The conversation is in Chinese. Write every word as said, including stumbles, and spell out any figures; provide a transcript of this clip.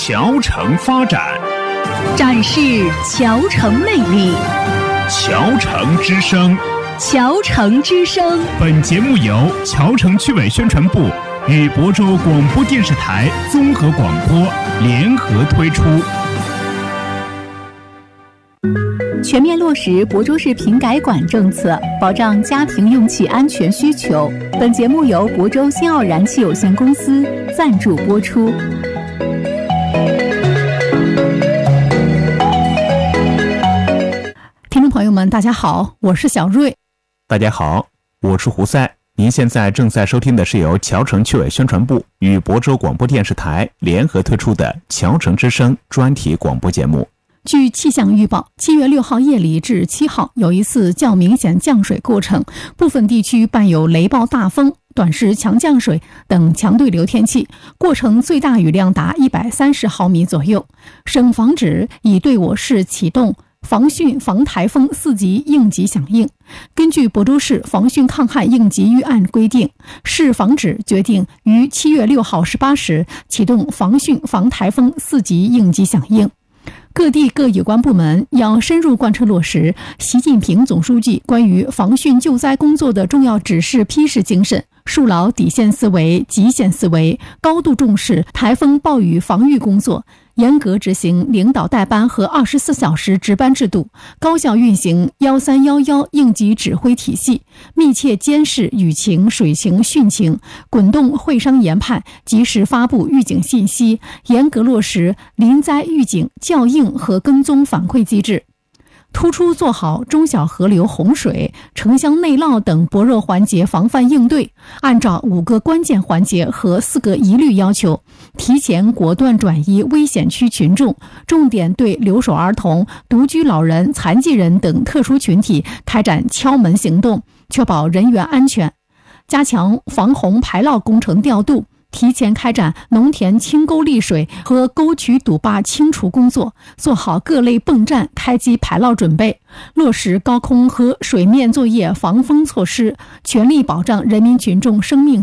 桥城发展， 展示桥城魅力。 桥城之声， 桥城之声。 本节目由桥城区委宣传部与亳州广播电视台综合广播联合推出。 全面落实亳州市瓶改管政策，保障家庭用气安全需求。本节目由亳州新奥燃气有限公司赞助播出。听众朋友们，大家好，我是小瑞。 大家好，我是胡赛。您现在正在收听的是由桥城区委宣传部与亳州广播电视台联合推出的桥城之声专题广播节目。 据气象预报，七月六号夜里至七号有一次较明显降水过程，部分地区伴有雷暴大风、短时强降水等强对流天气，过程最大雨量达一百三十毫米左右。省防指已对我市启动防汛防台风四级应急响应。根据亳州市防汛抗旱应急预案规定，市防指决定于七月六号十八时启动防汛防台风四级应急响应。各地各有关部门要深入贯彻落实习近平总书记关于防汛救灾工作的重要指示批示精神，树牢底线思维、极限思维，高度重视台风暴雨防御工作，严格执行领导带班和二十四小时值班制度，高效运行一三一一应急指挥体系，密切监视雨情、水情、汛情，滚动会商研判，及时发布预警信息，严格落实临灾预警、校应和跟踪反馈机制。突出做好中小河流洪水、城乡内涝等薄弱环节防范应对，按照五个关键环节和四个一律要求，提前果断转移危险区群众，重点对留守儿童、独居老人、残疾人等特殊群体开展敲门行动，确保人员安全，加强防洪排涝工程调度，提前开展农田清沟利水和沟渠堵坝清除工作，做好各类泵站开机排涝准备，落实高空和水面作业防风措施，全力保障人民群众生命